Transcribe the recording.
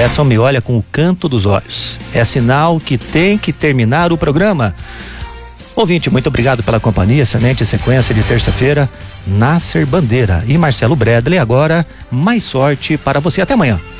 Edson me olha com o canto dos olhos. É sinal que tem que terminar o programa. Ouvinte, muito obrigado pela companhia, excelente sequência de terça-feira. Nasser Bandeira e Marcelo Bradley agora, mais sorte para você. Até amanhã.